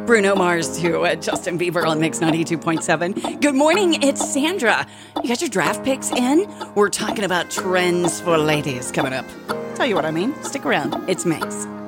Bruno Mars to Justin Bieber on Mix 92.7. Good morning, it's Sandra. You got your draft picks in? We're talking about trends for ladies coming up. Tell you what I mean. Stick around. It's Mix.